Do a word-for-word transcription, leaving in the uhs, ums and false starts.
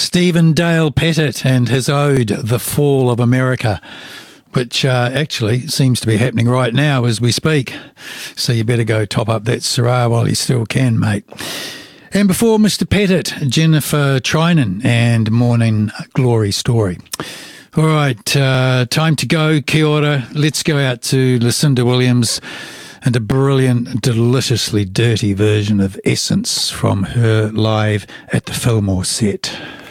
Stephen Dale Pettit and his ode, The Fall of America, which uh, actually seems to be happening right now as we speak. So you better go top up that Syrah while you still can, mate. And before Mister Pettit, Jennifer Trinan and Morning Glory Story. All right, uh, time to go. Kia ora. Let's go out to Lucinda Williams and a brilliant, deliciously dirty version of Essence from her live at the Fillmore set.